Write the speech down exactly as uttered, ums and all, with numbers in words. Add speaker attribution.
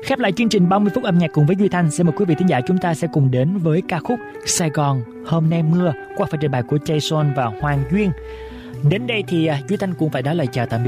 Speaker 1: Khép lại chương trình ba mươi phút âm nhạc cùng với Duy Thanh, xin mời quý vị thính giả chúng ta sẽ cùng đến với ca khúc Sài Gòn Hôm Nay Mưa qua phần trình bày của Jason và Hoàng Duyên. Đến đây thì Duy Thanh cũng phải nói lời chào tạm biệt